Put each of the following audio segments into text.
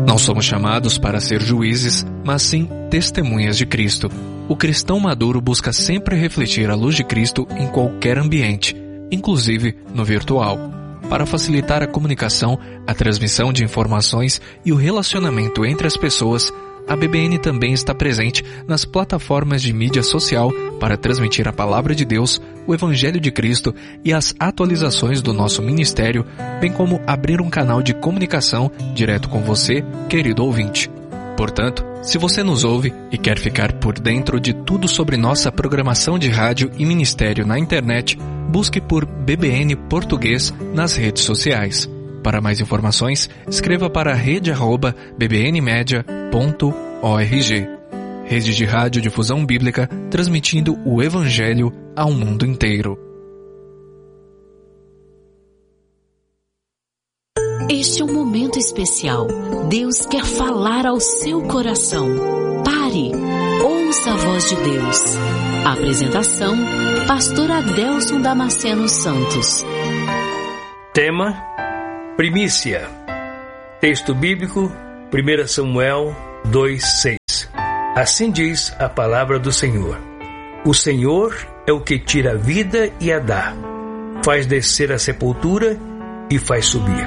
Não somos chamados para ser juízes, mas sim testemunhas de Cristo. O cristão maduro busca sempre refletir a luz de Cristo em qualquer ambiente, inclusive no virtual. Para facilitar a comunicação, a transmissão de informações e o relacionamento entre as pessoas, a BBN também está presente nas plataformas de mídia social para transmitir a Palavra de Deus, o Evangelho de Cristo e as atualizações do nosso ministério, bem como abrir um canal de comunicação direto com você, querido ouvinte. Portanto, se você nos ouve e quer ficar por dentro de tudo sobre nossa programação de rádio e ministério na internet, busque por BBN Português nas redes sociais. Para mais informações, escreva para rede@bbnmedia.org. Rede de Rádio Difusão Bíblica, transmitindo o Evangelho ao mundo inteiro. Este é um momento especial. Deus quer falar ao seu coração. Pare, ouça a voz de Deus. A apresentação, Pastor Adelson Damasceno Santos. Tema: Primícia. Texto bíblico, 1 Samuel 2:6. Assim diz a palavra do Senhor: O Senhor é o que tira a vida e a dá, faz descer a sepultura e faz subir.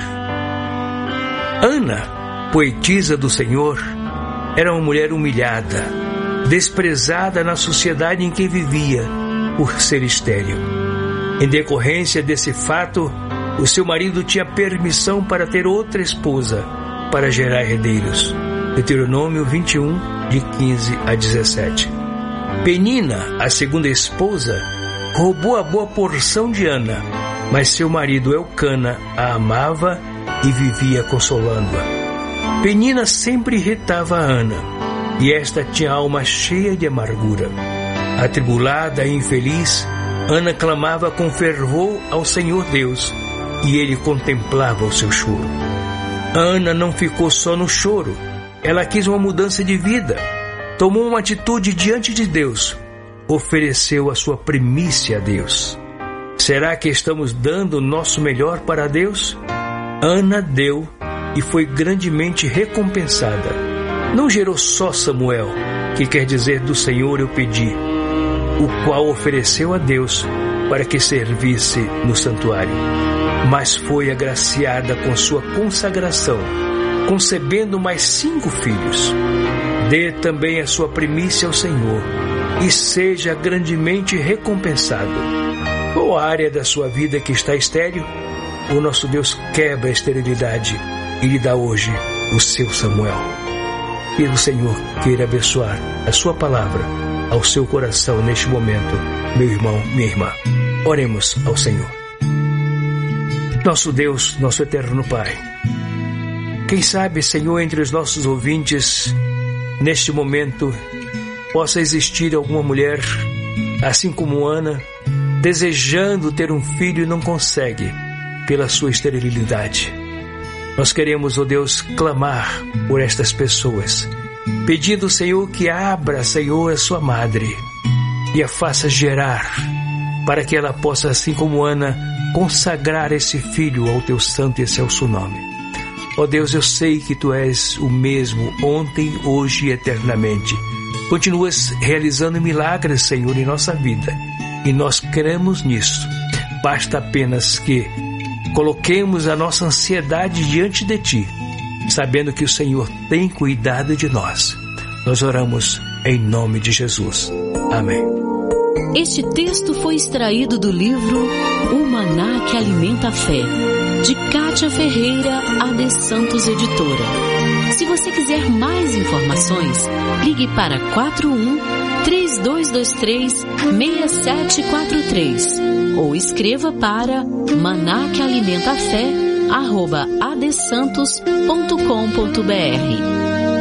Ana, poetisa do Senhor, era uma mulher humilhada, desprezada na sociedade em que vivia por ser estéril. Em decorrência desse fato, o seu marido tinha permissão para ter outra esposa para gerar herdeiros. Deuteronômio 21, de 15 a 17. Penina, a segunda esposa, roubou a boa porção de Ana, mas seu marido Elcana a amava e vivia consolando-a. Penina sempre irritava a Ana, e esta tinha a alma cheia de amargura. Atribulada e infeliz, Ana clamava com fervor ao Senhor Deus, e ele contemplava o seu choro. Ana não ficou só no choro, ela quis uma mudança de vida, tomou uma atitude diante de Deus, ofereceu a sua primícia a Deus. Será que estamos dando o nosso melhor para Deus? Ana deu e foi grandemente recompensada. Não gerou só Samuel, que quer dizer do Senhor eu pedi, o qual ofereceu a Deus para que servisse no santuário, mas foi agraciada com sua consagração, concebendo mais 5 filhos. Dê também a sua primícia ao Senhor e seja grandemente recompensado. Qual a área da sua vida que está estéril? O nosso Deus quebra a esterilidade e lhe dá hoje o seu Samuel. Que o Senhor queira abençoar a sua palavra ao seu coração neste momento, meu irmão, minha irmã. Oremos ao Senhor. Nosso Deus, nosso eterno Pai, quem sabe, Senhor, entre os nossos ouvintes, neste momento, possa existir alguma mulher, assim como Ana, desejando ter um filho e não consegue, pela sua esterilidade. Nós queremos, ó Deus, clamar por estas pessoas, pedindo, Senhor, que abra, Senhor, a sua madre e a faça gerar, para que ela possa, assim como Ana, consagrar esse filho ao teu santo e excelso nome. Ó Deus, eu sei que tu és o mesmo ontem, hoje e eternamente. Continuas realizando milagres, Senhor, em nossa vida, e nós cremos nisso. Basta apenas que coloquemos a nossa ansiedade diante de Ti, sabendo que o Senhor tem cuidado de nós. Nós oramos em nome de Jesus. Amém. Este texto foi extraído do livro O Maná que Alimenta a Fé, de Cátia Ferreira, AD Santos Editora. Se você quiser mais informações, ligue para 41-3223-6743 ou escreva para manaquealimentafé@adsantos.com.br.